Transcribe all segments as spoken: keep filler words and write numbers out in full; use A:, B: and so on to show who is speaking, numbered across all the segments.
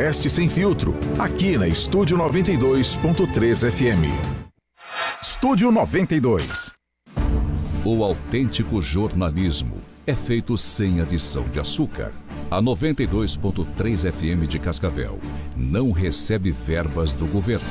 A: Oeste Sem Filtro, aqui na Estúdio noventa e dois ponto três F M. Estúdio noventa e dois.
B: O autêntico jornalismo é feito sem adição de açúcar. A noventa e dois ponto três F M de Cascavel não recebe verbas do governo.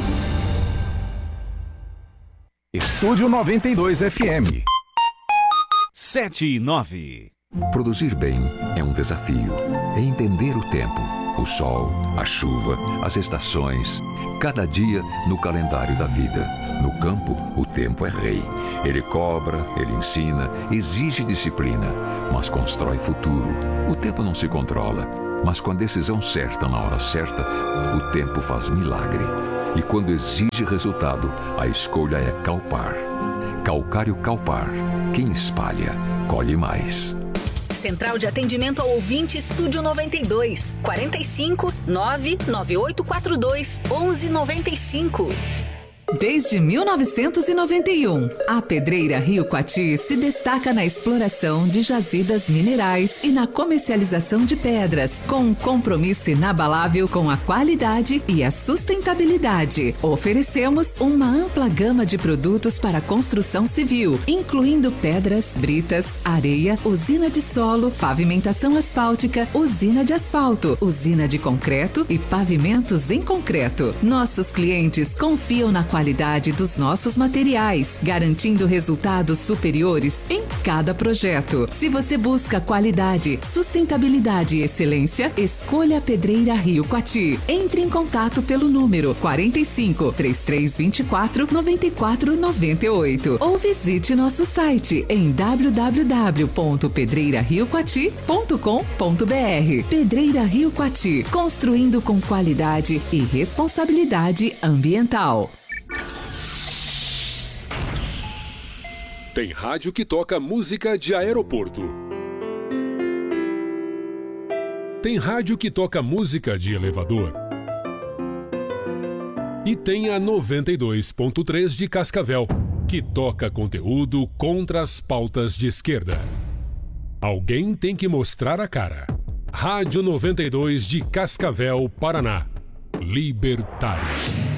A: Estúdio noventa e dois F M.
C: sete e nove.
D: Produzir bem é um desafio. É entender o tempo, o sol, a chuva, as estações, cada dia no calendário da vida. No campo, o tempo é rei. Ele cobra, ele ensina, exige disciplina, mas constrói futuro. O tempo não se controla, mas com a decisão certa na hora certa, o tempo faz milagre. E quando exige resultado, a escolha é Calpar. Calcário Calpar. Quem espalha, colhe mais.
E: Central de atendimento ao ouvinte Estúdio noventa e dois, quarenta e cinco, nove nove oito quatro dois, onze noventa e cinco.
F: Desde mil novecentos e noventa e um, a Pedreira Rio Coati se destaca na exploração de jazidas minerais e na comercialização de pedras, com um compromisso inabalável com a qualidade e a sustentabilidade. Oferecemos uma ampla gama de produtos para construção civil, incluindo pedras, britas, areia, usina de solo, pavimentação asfáltica, usina de asfalto, usina de concreto e pavimentos em concreto. Nossos clientes confiam na qualidade dos nossos materiais, garantindo resultados superiores em cada projeto. Se você busca qualidade, sustentabilidade e excelência, escolha a Pedreira Rio Coati. Entre em contato pelo número quarenta e cinco, trinta e três vinte e quatro, noventa e quatro noventa e oito ou visite nosso site em w w w ponto pedreira rio coati ponto com ponto b r. Pedreira Rio Coati, construindo com qualidade e responsabilidade ambiental.
G: Tem rádio que toca música de aeroporto. Tem rádio que toca música de elevador. E tem a noventa e dois ponto três de Cascavel, que toca conteúdo contra as pautas de esquerda. Alguém tem que mostrar a cara. Rádio noventa e dois de Cascavel, Paraná. Libertário.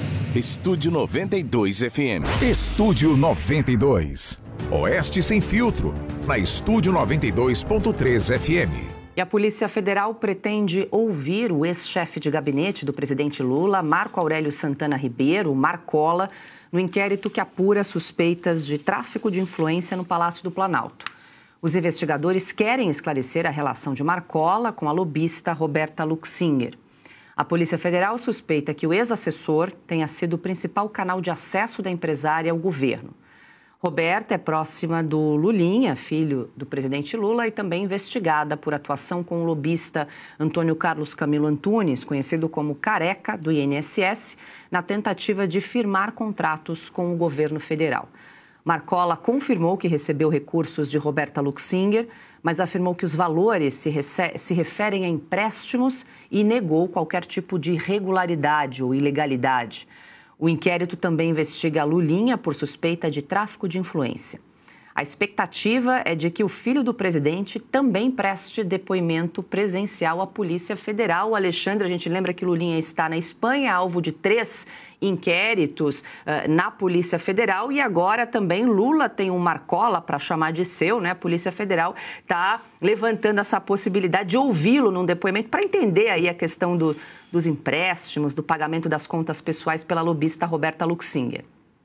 A: Estúdio noventa e dois F M. Estúdio noventa e dois. Oeste Sem Filtro, na Estúdio noventa e dois ponto três F M.
H: E a Polícia Federal pretende ouvir o ex-chefe de gabinete do presidente Lula, Marco Aurélio Santana Ribeiro, Marcola, no inquérito que apura suspeitas de tráfico de influência no Palácio do Planalto. Os investigadores querem esclarecer a relação de Marcola com a lobista Roberta Luxinger. A Polícia Federal suspeita que o ex-assessor tenha sido o principal canal de acesso da empresária ao governo. Roberta é próxima do Lulinha, filho do presidente Lula, e também investigada por atuação com o lobista Antônio Carlos Camilo Antunes, conhecido como Careca, do I N S S, na tentativa de firmar contratos com o governo federal. Marcola confirmou que recebeu recursos de Roberta Luxinger, mas afirmou que os valores se, se referem a empréstimos e negou qualquer tipo de irregularidade ou ilegalidade. O inquérito também investiga a Lulinha por suspeita de tráfico de influência. A expectativa é de que o filho do presidente também preste depoimento presencial à Polícia Federal. Alexandre, a gente lembra que Lulinha está na Espanha, alvo de três inquéritos uh, na Polícia Federal, e agora também Lula tem um Marcola para chamar de seu, né? A Polícia Federal está levantando essa possibilidade de ouvi-lo num depoimento para entender aí a questão do, dos empréstimos, do pagamento das contas pessoais pela lobista Roberta Luxinger.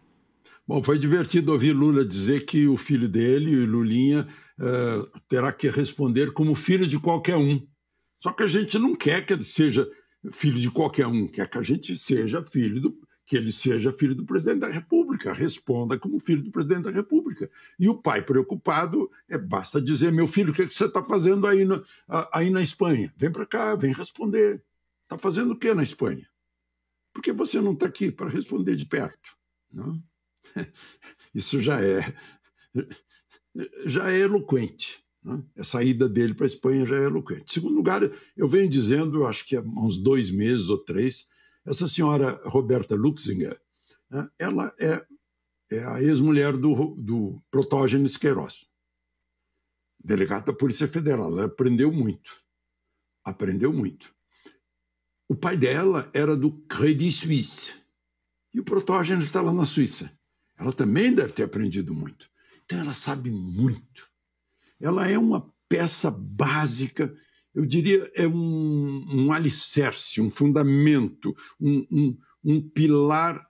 I: Bom, foi divertido ouvir Lula dizer que o filho dele, o Lulinha, uh, terá que responder como filho de qualquer um. Só que a gente não quer que ele seja filho de qualquer um, quer que a gente seja filho do, que ele seja filho do presidente da República, responda como filho do presidente da República. E o pai preocupado, é, basta dizer, meu filho, o que, é que você está fazendo aí, no, aí na Espanha? Vem para cá, vem responder. Está fazendo o que na Espanha? Por que você não está aqui para responder de perto? Não? Isso já é, já é eloquente. Né? Essa ida dele para a Espanha já é eloquente. Em segundo lugar, eu venho dizendo, acho que há uns dois meses ou três, essa senhora Roberta Luxinger, né, ela é, é a ex-mulher do, do Protógenes Queiroz, delegado da Polícia Federal. Ela aprendeu muito. Aprendeu muito. o pai dela era do Credit Suisse. E o Protógenes está lá na Suíça. Ela também deve ter aprendido muito. Então, ela sabe muito. Ela é uma peça básica, eu diria, é um, um alicerce, um fundamento, um, um, um pilar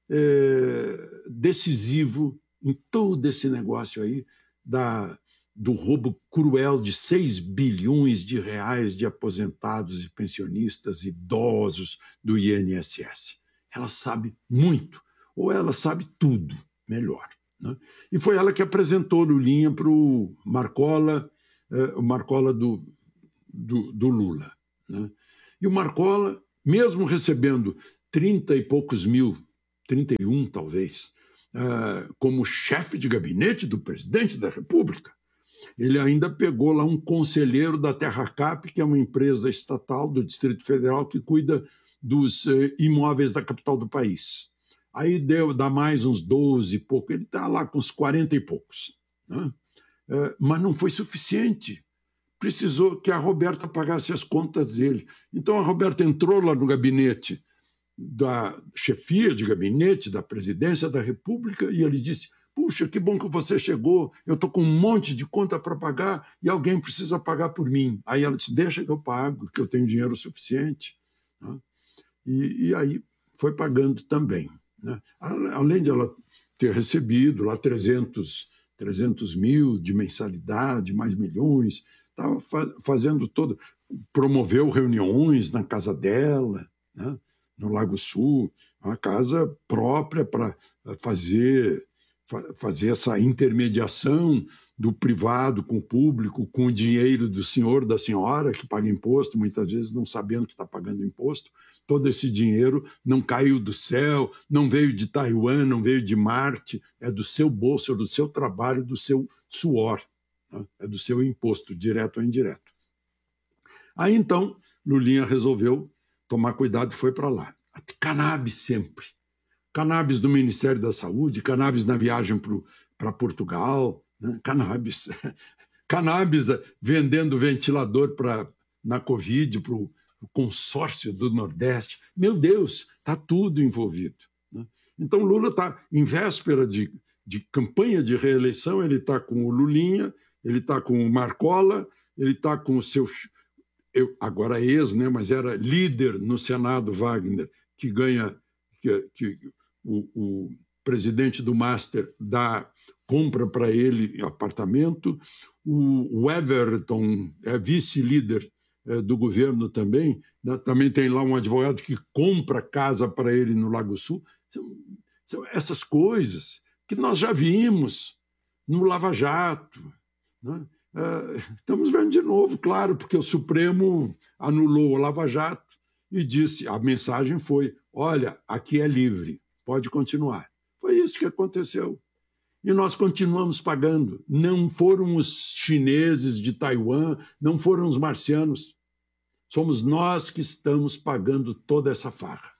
I: é, decisivo em todo esse negócio aí da, do roubo cruel de seis bilhões de reais de aposentados e pensionistas idosos do I N S S. Ela sabe muito, ou ela sabe tudo melhor. Né? E foi ela que apresentou Lulinha para o Marcola, eh, o Marcola do, do, do Lula. Né? E o Marcola, mesmo recebendo trinta e poucos mil, trinta e um talvez, eh, como chefe de gabinete do presidente da República, ele ainda pegou lá um conselheiro da Terracap, que é uma empresa estatal do Distrito Federal que cuida dos eh, imóveis da capital do país. Aí deu, dá mais uns doze e pouco, ele está lá com uns quarenta e poucos. Né? É, mas não foi suficiente. Precisou que a Roberta pagasse as contas dele. Então a Roberta entrou lá no gabinete da chefia de gabinete da presidência da República e ele disse: puxa, que bom que você chegou, eu estou com um monte de conta para pagar e alguém precisa pagar por mim. Aí ela disse: deixa que eu pago, que eu tenho dinheiro suficiente. Né? E, e aí foi pagando também. Né? Além de ela ter recebido lá trezentos mil de mensalidade, mais milhões, estava fa- fazendo todo, promoveu reuniões na casa dela, né? No Lago Sul, uma casa própria para fazer, fa- fazer essa intermediação do privado com o público, com o dinheiro do senhor, da senhora, que paga imposto, muitas vezes não sabendo que está pagando imposto. Todo esse dinheiro não caiu do céu, não veio de Taiwan, não veio de Marte, é do seu bolso, é do seu trabalho, do seu suor, né? É do seu imposto, direto ou indireto. Aí então, Lulinha resolveu tomar cuidado e foi para lá. Cannabis sempre. Cannabis do Ministério da Saúde, cannabis na viagem para Portugal, né? Cannabis. Cannabis vendendo ventilador pra, na Covid para o consórcio do Nordeste. Meu Deus, está tudo envolvido. Né? Então, Lula está em véspera de, de campanha de reeleição, ele está com o Lulinha, ele está com o Marcola, ele está com o seu, eu, agora ex, né, mas era líder no Senado, Wagner, que ganha, que, que o, o presidente do Master dá, compra para ele apartamento, o, o Everton é vice-líder do governo também, né? Também tem lá um advogado que compra casa para ele no Lago Sul. São, são essas coisas que nós já vimos no Lava Jato. Né? Uh, estamos vendo de novo, claro, porque o Supremo anulou o Lava Jato e disse, a mensagem foi, olha, aqui é livre, pode continuar. Foi isso que aconteceu. E nós continuamos pagando. Não foram os chineses de Taiwan, não foram os marcianos. Somos nós que estamos pagando toda essa farra.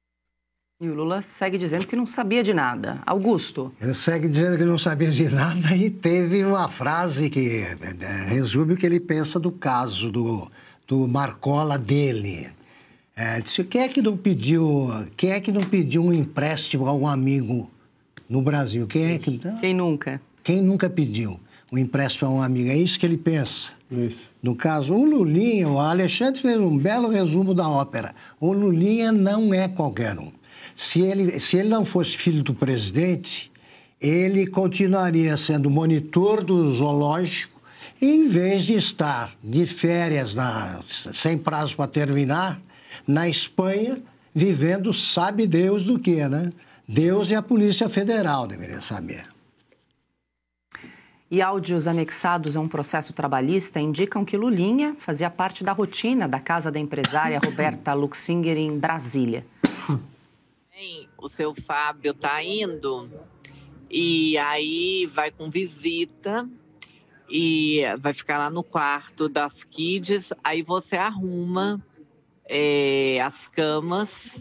H: E o Lula segue dizendo que não sabia de nada. Augusto.
J: Ele segue dizendo que não sabia de nada e teve uma frase que resume o que ele pensa do caso do, do Marcola dele. É, disse, quem é que não pediu, quem é que não pediu um empréstimo a um amigo no Brasil? Quem é que...
H: Quem nunca?
J: Quem nunca pediu um empréstimo a um amigo? É isso que ele pensa.
K: Isso.
J: No caso, o Lulinha, o Alexandre fez um belo resumo da ópera. O Lulinha não é qualquer um. Se ele, se ele não fosse filho do presidente, ele continuaria sendo monitor do zoológico e, em vez de estar de férias, na, sem prazo para terminar, na Espanha, vivendo sabe Deus do que, né? Deus e a Polícia Federal deveriam saber.
H: E áudios anexados a um processo trabalhista indicam que Lulinha fazia parte da rotina da casa da empresária Roberta Luxinger em Brasília.
L: O seu Fábio tá indo e aí vai com visita e vai ficar lá no quarto das kids, aí você arruma é, as camas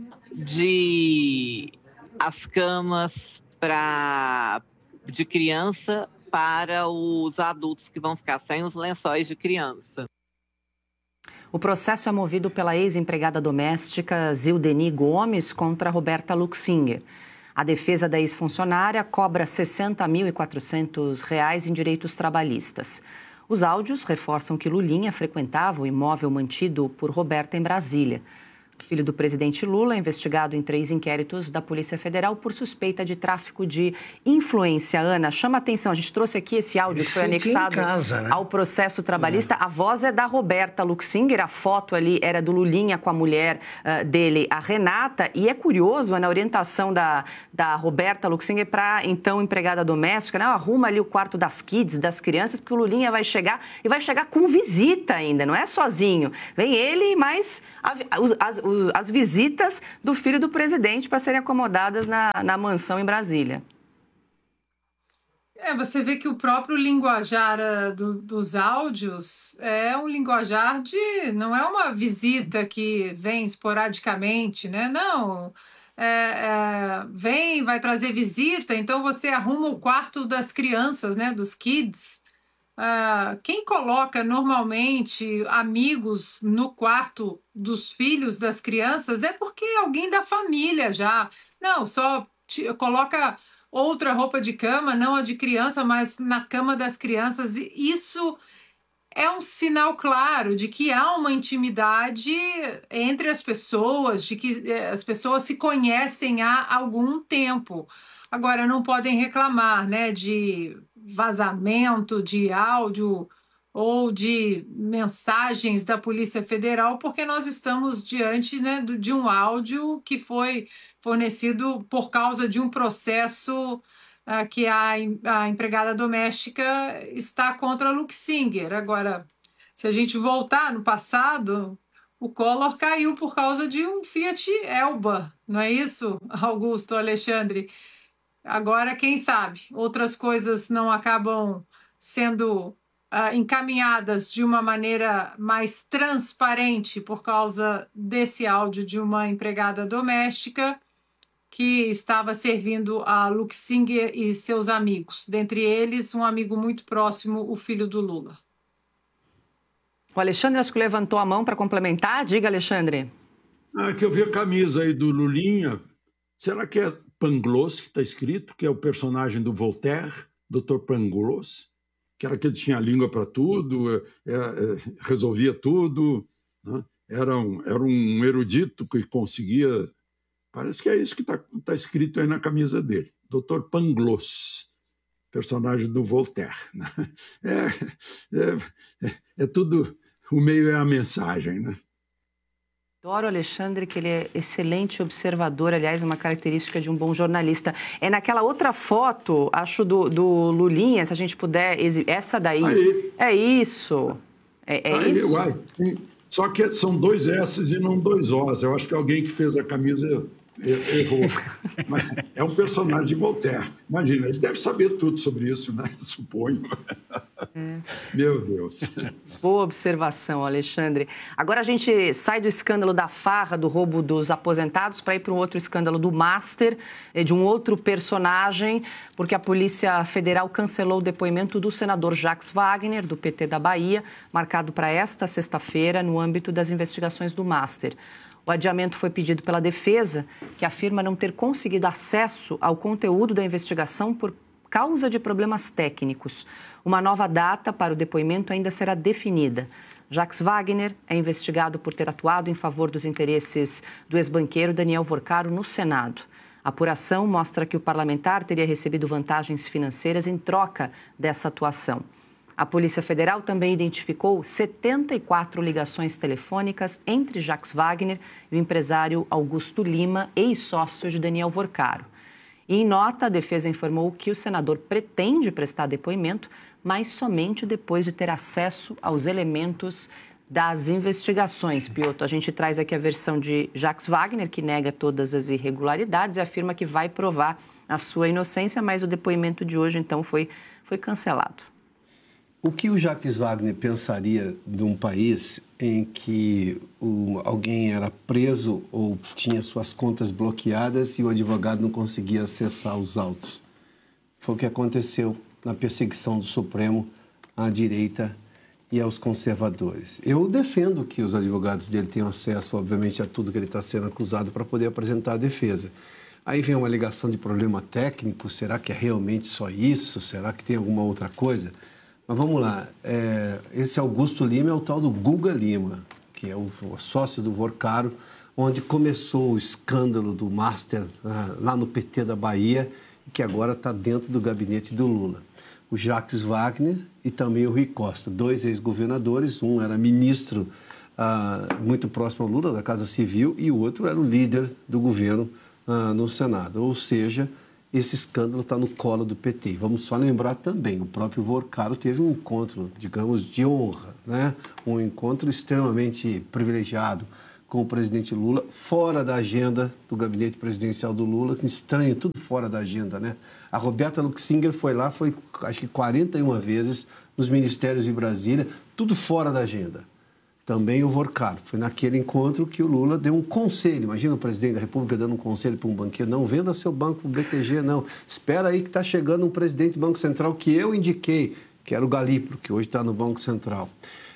L: de as camas pra, de criança para os adultos que vão ficar sem os lençóis de criança.
H: O processo é movido pela ex-empregada doméstica Zildeni Gomes contra Roberta Luxinger. A defesa da ex-funcionária cobra sessenta mil e quatrocentos reais em direitos trabalhistas. Os áudios reforçam que Lulinha frequentava o imóvel mantido por Roberta em Brasília. O filho do presidente Lula é investigado em três inquéritos da Polícia Federal por suspeita de tráfico de influência. Ana, chama a atenção, a gente trouxe aqui esse áudio que foi anexado casa, né? ao processo trabalhista. É. A voz é da Roberta Luxinger, a foto ali era do Lulinha com a mulher uh, dele, a Renata. E é curioso, na orientação da, da Roberta Luxinger para, então, empregada doméstica, né? Arruma ali o quarto das kids, das crianças, porque o Lulinha vai chegar e vai chegar com visita ainda, não é sozinho. Vem ele, mas a, os, as, as visitas do filho do presidente para serem acomodadas na, na mansão em Brasília.
K: É, você vê que o próprio linguajar uh, do, dos áudios é um linguajar de... não é uma visita que vem esporadicamente, né? Não, é, é, vem, vai trazer visita, então você arruma o quarto das crianças, né? Dos kids. Uh, quem coloca normalmente amigos no quarto dos filhos das crianças é porque é alguém da família já. Não, só te, coloca outra roupa de cama, não a de criança, mas na cama das crianças. E isso é um sinal claro de que há uma intimidade entre as pessoas, de que as pessoas se conhecem há algum tempo. Agora, não podem reclamar, né, de vazamento de áudio ou de mensagens da Polícia Federal, porque nós estamos diante, né, de um áudio que foi fornecido por causa de um processo uh, que a, a empregada doméstica está contra a Luxinger. Agora, se a gente voltar no passado, o Collor caiu por causa de um Fiat Elba, não é isso, Augusto, Alexandre? Agora, quem sabe, outras coisas não acabam sendo uh, encaminhadas de uma maneira mais transparente por causa desse áudio de uma empregada doméstica que estava servindo a Luxinger e seus amigos. Dentre eles, um amigo muito próximo, o filho do Lula.
H: O Alexandre acho que levantou a mão para complementar. Diga, Alexandre.
I: Ah, que eu vi a camisa aí do Lulinha. Será que é Pangloss, que está escrito, que é o personagem do Voltaire, doutor Pangloss, que era aquele que tinha língua para tudo, é, é, resolvia tudo, né? era, um, era um erudito que conseguia... Parece que é isso que está tá escrito aí na camisa dele, doutor Pangloss, personagem do Voltaire. Né? É, é, é, é tudo... O meio é a mensagem, né?
H: Adoro o Alexandre, que ele é excelente observador, aliás, uma característica de um bom jornalista. É naquela outra foto, acho, do, do Lulinha, se a gente puder exibir, essa daí. Aí. É isso. É, é
I: aí,
H: isso.
I: Uai. Só que são dois S's e não dois O's. Eu acho que alguém que fez a camisa errou. Mas é um personagem de Voltaire. Imagina, ele deve saber tudo sobre isso, né? Suponho. É. Meu Deus.
H: Boa observação, Alexandre. Agora a gente sai do escândalo da farra, do roubo dos aposentados, para ir para um outro escândalo do Master, de um outro personagem, porque a Polícia Federal cancelou o depoimento do senador Jacques Wagner, do P T da Bahia, marcado para esta sexta-feira, no âmbito das investigações do Master. O adiamento foi pedido pela defesa, que afirma não ter conseguido acesso ao conteúdo da investigação por causa de problemas técnicos. Uma nova data para o depoimento ainda será definida. Jacques Wagner é investigado por ter atuado em favor dos interesses do ex-banqueiro Daniel Vorcaro no Senado. A apuração mostra que o parlamentar teria recebido vantagens financeiras em troca dessa atuação. A Polícia Federal também identificou setenta e quatro ligações telefônicas entre Jacques Wagner e o empresário Augusto Lima, ex-sócio de Daniel Vorcaro. E em nota, a defesa informou que o senador pretende prestar depoimento, mas somente depois de ter acesso aos elementos das investigações. Piotr, a gente traz aqui a versão de Jacques Wagner, que nega todas as irregularidades e afirma que vai provar a sua inocência, mas o depoimento de hoje, então, foi, foi cancelado.
M: O que o Jacques Wagner pensaria de um país em que o, alguém era preso ou tinha suas contas bloqueadas e o advogado não conseguia acessar os autos? Foi o que aconteceu na perseguição do Supremo à direita e aos conservadores. Eu defendo que os advogados dele tenham acesso, obviamente, a tudo que ele está sendo acusado para poder apresentar a defesa. Aí vem uma alegação de problema técnico, será que é realmente só isso? Será que tem alguma outra coisa? Mas vamos lá, é, esse Augusto Lima é o tal do Guga Lima, que é o, o sócio do Vorcaro, onde começou o escândalo do Master ah, lá no P T da Bahia, que agora está dentro do gabinete do Lula. O Jacques Wagner e também o Rui Costa, dois ex-governadores, um era ministro ah, muito próximo ao Lula, da Casa Civil, e o outro era o líder do governo ah, no Senado. Ou seja, esse escândalo está no colo do P T. E vamos só lembrar também, o próprio Vorcaro teve um encontro, digamos, de honra, né? Um encontro extremamente privilegiado com o presidente Lula, fora da agenda do gabinete presidencial do Lula, que estranho, tudo fora da agenda, né? A Roberta Luxinger foi lá, foi acho que quarenta e uma vezes nos ministérios de Brasília, tudo fora da agenda. Também o Vorcaro. Foi naquele encontro que o Lula deu um conselho. Imagina o presidente da República dando um conselho para um banqueiro. Não venda seu banco para o B T G, não. Espera aí que está chegando um presidente do Banco Central que eu indiquei, que era o Galípolo, que hoje está no Banco Central.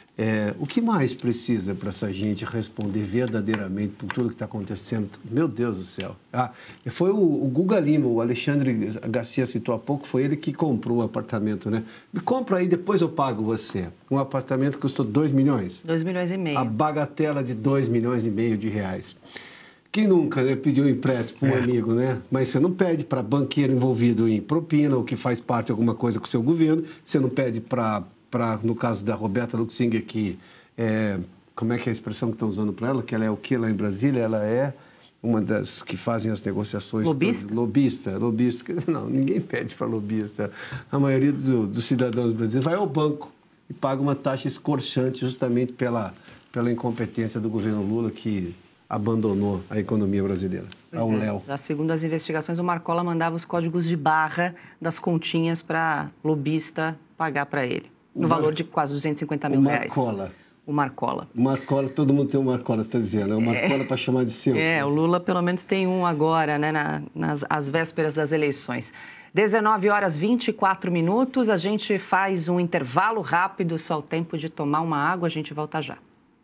M: É, o que mais precisa para essa gente responder verdadeiramente por tudo que está acontecendo? Meu Deus do céu. Ah, foi o, o Guga Lima, o Alexandre Garcia citou há pouco, foi ele que comprou um apartamento, né? Me compra aí, depois eu pago você. Um apartamento que custou dois milhões.
H: dois milhões e meio.
M: A bagatela de dois milhões e meio de reais. Quem nunca, né, pediu um empréstimo para um é. amigo, né? Mas você não pede para banqueiro envolvido em propina ou que faz parte de alguma coisa com o seu governo, você não pede para... Pra, no caso da Roberta Luxinger, que é, como é que é a expressão que estão usando para ela? Que ela é o que lá em Brasília? Ela é uma das que fazem as negociações...
H: Lobista?
M: Todas, lobista, lobista. Não, ninguém pede para lobista. A maioria dos, dos cidadãos brasileiros vai ao banco e paga uma taxa escorchante justamente pela, pela incompetência do governo Lula, que abandonou a economia brasileira. Ao Léo.
H: Já segundo as investigações, o Marcola mandava os códigos de barra das continhas para lobista pagar para ele. No Mar... valor de quase duzentos e cinquenta mil reais.
M: O Marcola.
H: O Marcola.
M: O Marcola, todo mundo tem um Marcola, você está dizendo. É o Marcola é... para chamar de seu.
H: É, o Lula pelo menos tem um agora, né, na, nas às vésperas das eleições. dezenove horas e vinte e quatro minutos, a gente faz um intervalo rápido, só o tempo de tomar uma água, a gente volta já.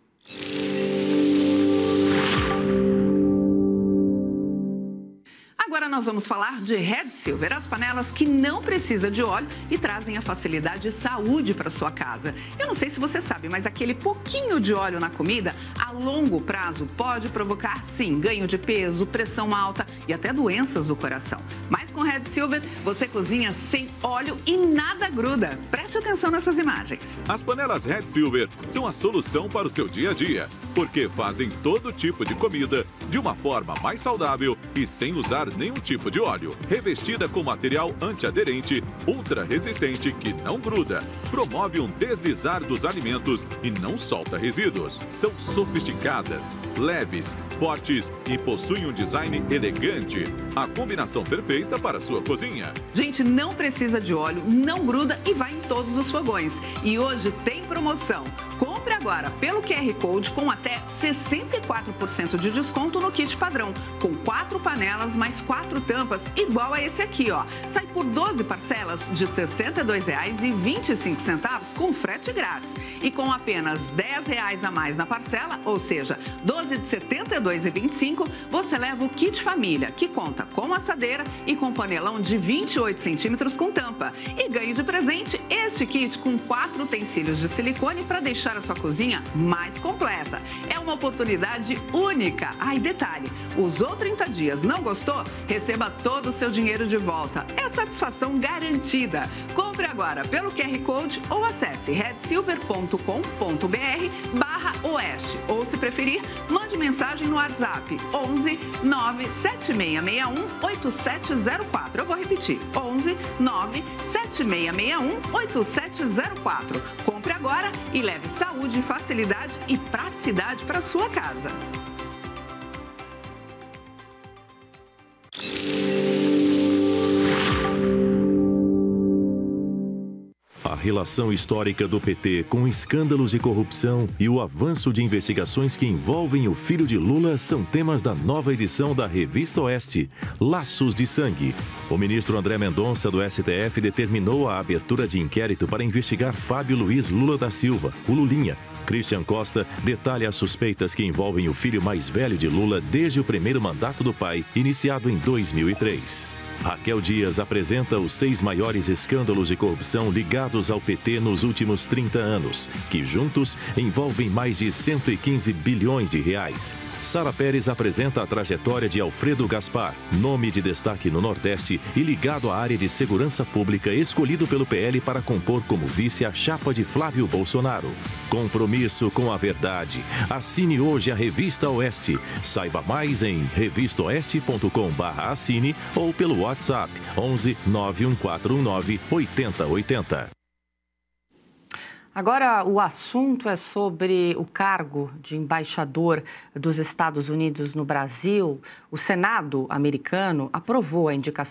N: Agora nós vamos falar de Red Silver, as panelas que não precisam de óleo e trazem a facilidade e saúde para sua casa. Eu não sei se você sabe, mas aquele pouquinho de óleo na comida, a longo prazo, pode provocar, sim, ganho de peso, pressão alta e até doenças do coração. Mas com Red Silver, você cozinha sem óleo e nada gruda. Preste atenção nessas imagens.
O: As panelas Red Silver são a solução para o seu dia a dia, porque fazem todo tipo de comida de uma forma mais saudável e sem usar nenhum tipo de óleo. Revestida com material antiaderente, ultra resistente que não gruda, promove um deslizar dos alimentos e não solta resíduos. São sofisticadas, leves, fortes e possuem um design elegante. A combinação perfeita para a sua cozinha.
N: Gente, não precisa de óleo, não gruda e vai em todos os fogões. E hoje tem promoção. Compre agora pelo Q R Code com até sessenta e quatro por cento de desconto no kit padrão, com quatro panelas mais quatro tampas, igual a esse aqui, ó. Sai por doze parcelas de sessenta e dois reais e vinte e cinco centavos com frete grátis. E com apenas dez reais a mais na parcela, ou seja, doze de setenta e dois reais e vinte e cinco centavos, você leva o kit família, que conta com assadeira e com panelão de vinte e oito centímetros com tampa. E ganhe de presente este kit com quatro utensílios de silicone para deixar a sua cozinha mais completa. É uma oportunidade única. Ah, e detalhe, usou trinta dias, não gostou? Receba todo o seu dinheiro de volta. É satisfação garantida. Compre agora pelo Q R Code ou acesse red silver ponto com ponto b r barra oeste. Ou, se preferir, mande mensagem no WhatsApp onze nove sete seis seis um oito sete zero quatro. Eu vou repetir, onze nove sete seis seis um oito sete zero quatro. Compre agora e leve saúde, facilidade e praticidade para sua casa.
P: A relação histórica do P T com escândalos de corrupção e o avanço de investigações que envolvem o filho de Lula são temas da nova edição da Revista Oeste, Laços de Sangue. O ministro André Mendonça, do S T F, determinou a abertura de inquérito para investigar Fábio Luiz Lula da Silva, o Lulinha. Christian Costa detalha as suspeitas que envolvem o filho mais velho de Lula desde o primeiro mandato do pai, iniciado em dois mil e três. Raquel Dias apresenta os seis maiores escândalos de corrupção ligados ao P T nos últimos trinta anos, que juntos envolvem mais de cento e quinze bilhões de reais. Sara Pérez apresenta a trajetória de Alfredo Gaspar, nome de destaque no Nordeste e ligado à área de segurança pública, escolhido pelo P L para compor como vice a chapa de Flávio Bolsonaro. Compromisso com a verdade. Assine hoje a Revista Oeste. Saiba mais em revista oeste ponto com barra assine ou pelo WhatsApp onze nove um quatro um nove oito zero oito zero.
H: Agora, o assunto é sobre o cargo de embaixador dos Estados Unidos no Brasil. O Senado americano aprovou a indicação